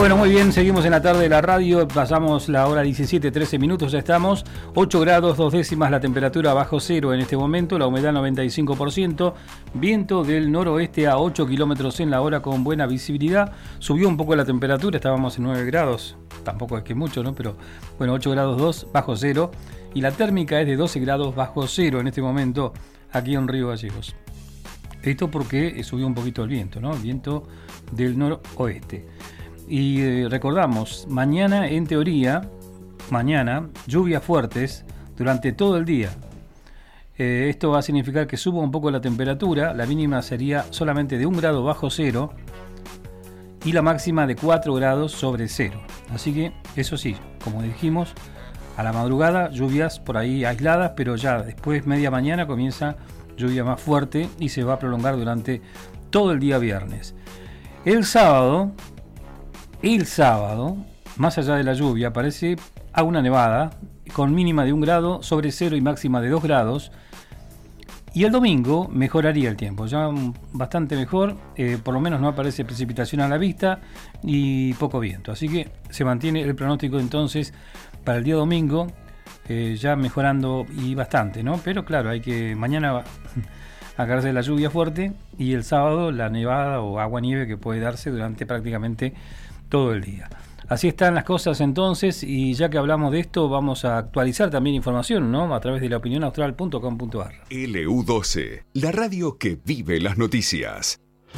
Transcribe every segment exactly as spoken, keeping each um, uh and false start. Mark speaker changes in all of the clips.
Speaker 1: Bueno, muy bien, seguimos en la tarde de la radio, pasamos la hora diecisiete, trece minutos, ya estamos, ocho grados, dos décimas la temperatura bajo cero en este momento, la humedad noventa y cinco por ciento, viento del noroeste a ocho kilómetros en la hora con buena visibilidad, subió un poco la temperatura, estábamos en nueve grados, tampoco es que mucho, ¿no? Pero bueno, ocho grados dos bajo cero, y la térmica es de doce grados bajo cero en este momento aquí en Río Gallegos. Esto porque subió un poquito el viento, ¿no? El viento del noroeste. Y eh, recordamos, mañana en teoría, mañana, lluvias fuertes durante todo el día. Eh, esto va a significar que suba un poco la temperatura, la mínima sería solamente de un grado bajo cero y la máxima de cuatro grados sobre cero. Así que, eso sí, como dijimos, a la madrugada lluvias por ahí aisladas, pero ya después media mañana comienza lluvia más fuerte y se va a prolongar durante todo el día viernes. El sábado... El sábado, más allá de la lluvia, aparece a una nevada con mínima de un grado sobre cero y máxima de dos grados. Y el domingo mejoraría el tiempo, ya bastante mejor, eh, por lo menos no aparece precipitación a la vista y poco viento. Así que se mantiene el pronóstico entonces para el día domingo, eh, ya mejorando y bastante, ¿no? Pero claro, hay que mañana va a caerse la lluvia fuerte y el sábado la nevada o agua-nieve que puede darse durante prácticamente todo el día. Así están las cosas entonces, y ya que hablamos de esto, vamos a actualizar también información, ¿no? A través de la opinión austral punto com punto a r.
Speaker 2: L U doce, la radio que vive las noticias.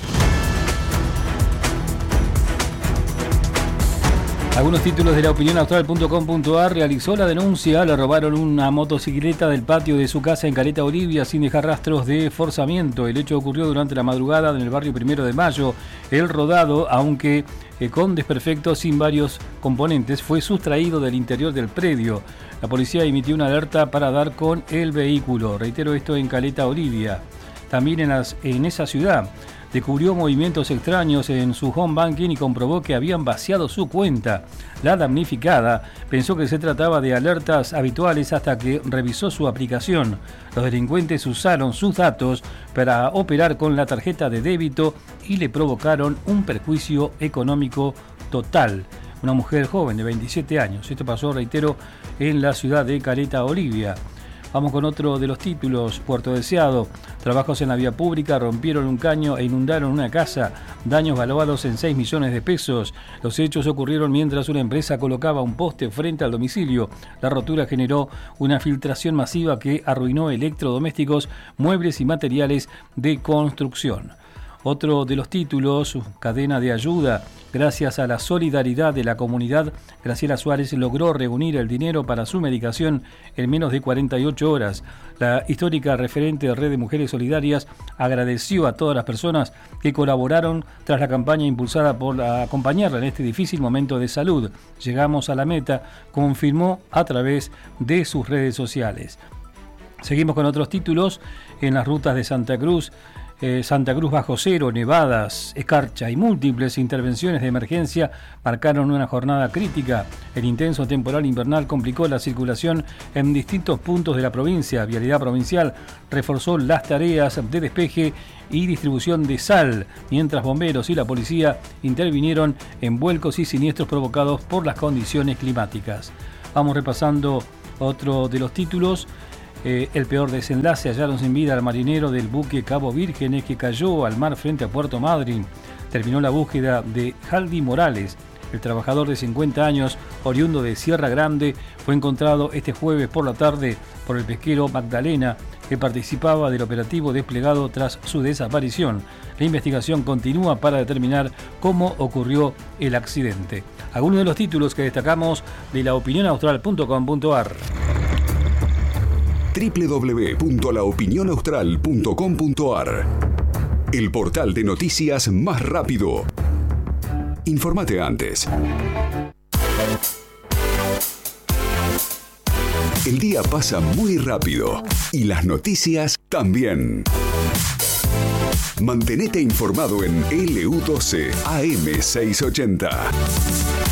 Speaker 1: Algunos títulos de la opinión austral punto com punto a r. Realizó la denuncia, le robaron una motocicleta del patio de su casa en Caleta Olivia sin dejar rastros de forzamiento. El hecho ocurrió durante la madrugada en el barrio Primero de Mayo. El rodado, aunque eh, con desperfectos sin varios componentes, fue sustraído del interior del predio. La policía emitió una alerta para dar con el vehículo. Reitero, esto en Caleta Olivia. También en, las, en esa ciudad descubrió movimientos extraños en su home banking y comprobó que habían vaciado su cuenta. La damnificada pensó que se trataba de alertas habituales hasta que revisó su aplicación. Los delincuentes usaron sus datos para operar con la tarjeta de débito y le provocaron un perjuicio económico total. Una mujer joven de veintisiete años. Esto pasó, reitero, en la ciudad de Caleta Olivia. Vamos con otro de los títulos. Puerto Deseado. Trabajos en la vía pública, rompieron un caño e inundaron una casa. Daños valuados en seis millones de pesos. Los hechos ocurrieron mientras una empresa colocaba un poste frente al domicilio. La rotura generó una filtración masiva que arruinó electrodomésticos, muebles y materiales de construcción. Otro de los títulos, cadena de ayuda. Gracias a la solidaridad de la comunidad, Graciela Suárez logró reunir el dinero para su medicación en menos de cuarenta y ocho horas. La histórica referente de Red de Mujeres Solidarias agradeció a todas las personas que colaboraron tras la campaña impulsada por acompañarla en este difícil momento de salud. Llegamos a la meta, confirmó a través de sus redes sociales. Seguimos con otros títulos. En las rutas de Santa Cruz, Eh, Santa Cruz bajo cero, nevadas, escarcha y múltiples intervenciones de emergencia marcaron una jornada crítica. El intenso temporal invernal complicó la circulación en distintos puntos de la provincia. Vialidad Provincial reforzó las tareas de despeje y distribución de sal, mientras bomberos y la policía intervinieron en vuelcos y siniestros provocados por las condiciones climáticas. Vamos repasando otro de los títulos. Eh, el peor desenlace, hallaron sin vida al marinero del buque Cabo Vírgenes que cayó al mar frente a Puerto Madryn. Terminó la búsqueda de Jaldi Morales. El trabajador de cincuenta años, oriundo de Sierra Grande, fue encontrado este jueves por la tarde por el pesquero Magdalena, que participaba del operativo desplegado tras su desaparición. La investigación continúa para determinar cómo ocurrió el accidente. Algunos de los títulos que destacamos de la opinión austral punto com punto a r.
Speaker 2: doble u doble u doble u punto la opinión austral punto com punto a r. El portal de noticias más rápido. Infórmate antes. El día pasa muy rápido y las noticias también. Mantenete informado en L U doce A M seiscientos ochenta.